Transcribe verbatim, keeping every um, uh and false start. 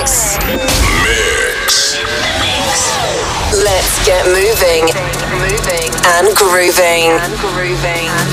mix. Mix. Let's get moving. Moving and grooving. And grooving.